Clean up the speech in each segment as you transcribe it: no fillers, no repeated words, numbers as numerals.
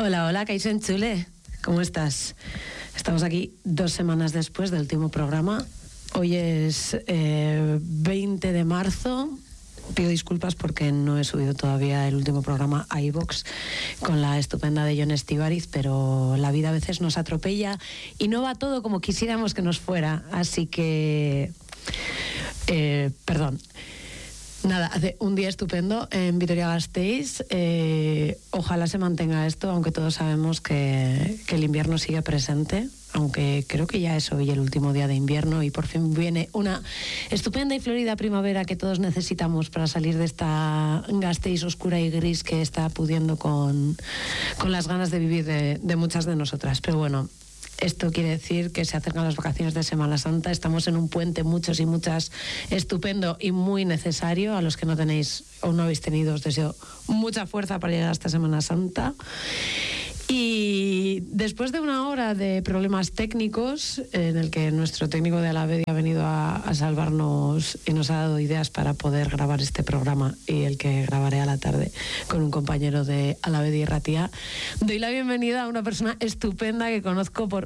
Hola, hola, Kaisen Chule. ¿Cómo estás? Estamos aquí 2 semanas después del último programa. Hoy es 20 de marzo. Pido disculpas porque no he subido todavía el último programa a iVoox con la estupenda de Jon Estíbariz, pero la vida a veces nos atropella y no va todo como quisiéramos que nos fuera. Así que... perdón. Nada, hace un día estupendo en Vitoria-Gasteiz. Ojalá se mantenga esto, aunque todos sabemos que el invierno sigue presente, aunque creo que ya es hoy el último día de invierno y por fin viene una estupenda y florida primavera que todos necesitamos para salir de esta Gasteiz oscura y gris que está pudiendo con las ganas de vivir de muchas de nosotras. Pero bueno, esto quiere decir que se acercan las vacaciones de Semana Santa. Estamos en un puente, muchos y muchas, estupendo y muy necesario. A los que no tenéis o no habéis tenido, os deseo mucha fuerza para llegar a esta Semana Santa. Y después de una hora de problemas técnicos, en el que nuestro técnico de Alavedi ha venido a salvarnos y nos ha dado ideas para poder grabar este programa, y el que grabaré a la tarde con un compañero de Alavedi y Ratia, doy la bienvenida a una persona estupenda que conozco por...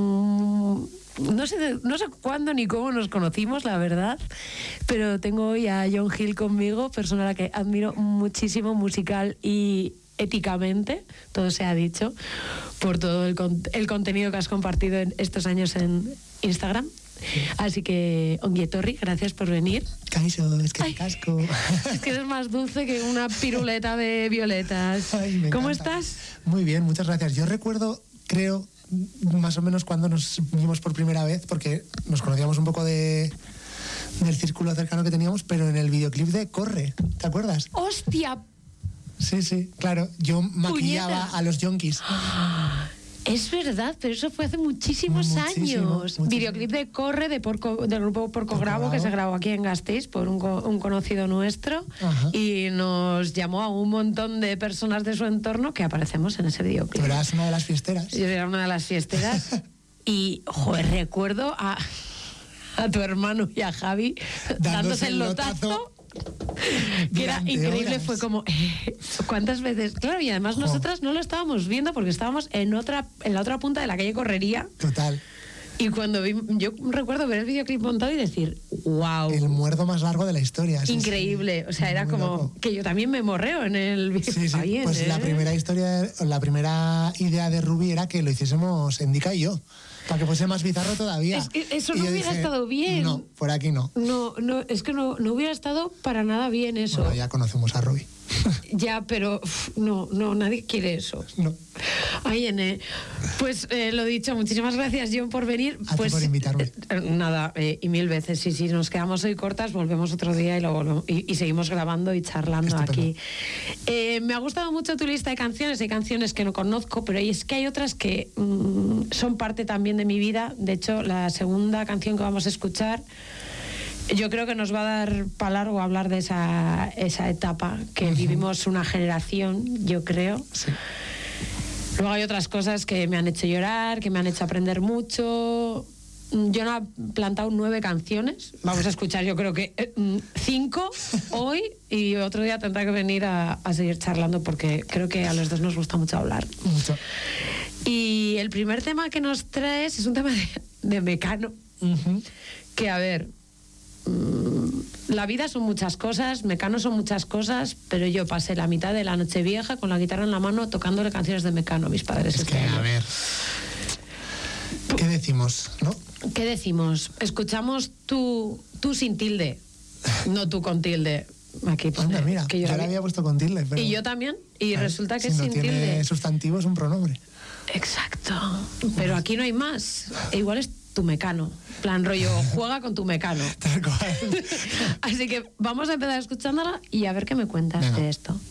No sé cuándo ni cómo nos conocimos, la verdad, pero tengo hoy a Jon Gil conmigo, persona a la que admiro muchísimo musical y éticamente, todo se ha dicho, por todo el contenido que has compartido en estos años en Instagram. Sí. Así que, ongi etorri, gracias por venir. Kaixo, es que te casco. Es que eres más dulce que una piruleta de violetas. Ay, ¿Cómo encanta. estás? Muy bien, muchas gracias. Yo recuerdo, creo, más o menos cuando nos vimos por primera vez, porque nos conocíamos un poco del círculo cercano que teníamos, pero en el videoclip de Corre, ¿te acuerdas? ¡Hostia! Sí, claro. Yo maquillaba a los yonkis. Es verdad, pero eso fue hace muchísimos años. Videoclip de Corre del grupo Porco Grabo, que se grabó aquí en Gasteiz por un conocido nuestro. Ajá. Y nos llamó a un montón de personas de su entorno que aparecemos en ese videoclip. Tú eras una de las fiesteras. Yo era una de las fiesteras. Y, joder, recuerdo a tu hermano y a Javi dándose el lotazo. Que era increíble, horas. Fue como ¿cuántas veces? Claro, y además nosotras no lo estábamos viendo porque estábamos en la otra punta de la calle Correría. Total. Y cuando yo recuerdo ver el videoclip montado y decir, wow. El muerdo más largo de la historia. Sí, increíble. Sí. O sea, era como loco. Que yo también me morreo en el videoclip. Sí. Bien, pues la primera idea de Ruby era que lo hiciésemos Endika y yo. Para que fuese más bizarro todavía. Es que eso no hubiera estado bien. No, por aquí no. No, es que no hubiera estado para nada bien eso. Bueno, ya conocemos a Ruby. Ya, pero no, nadie quiere eso. No. Ay, Ene. Pues lo dicho, muchísimas gracias, Jon, por venir. A ti por invitarme. Nada, y mil veces. Sí, nos quedamos hoy cortas, volvemos otro día y seguimos grabando y charlando. Estupendo. Aquí. Me ha gustado mucho tu lista de canciones. Hay canciones que no conozco, pero es que hay otras que son parte también de mi vida. De hecho, la segunda canción que vamos a escuchar, yo creo que nos va a dar para largo hablar de esa etapa que vivimos una generación, yo creo. Sí. Luego hay otras cosas que me han hecho llorar, que me han hecho aprender mucho. Yo no he plantado 9 canciones. Vamos a escuchar, yo creo que 5 hoy, y otro día tendrá que venir a seguir charlando porque creo que a los dos nos gusta mucho hablar. Mucho. Y el primer tema que nos traes es un tema de Mecano. Que, a ver, la vida son muchas cosas, Mecano son muchas cosas, pero yo pasé la mitad de la Nochevieja con la guitarra en la mano tocándole canciones de Mecano a mis padres. Es que, a ver, ¿qué decimos, no? ¿Qué decimos? Escuchamos tú sin tilde, no tú con tilde. Aquí pone. Anda, mira, que yo la había puesto con tilde. Pero... Y yo también, y resulta que si sin no tiene tilde. Sustantivo es un pronombre. Exacto, pero aquí no hay más. Igual es tu Mecano, plan rollo, juega con tu Mecano. Tal cual. Así que vamos a empezar escuchándola y a ver qué me cuentas de esto.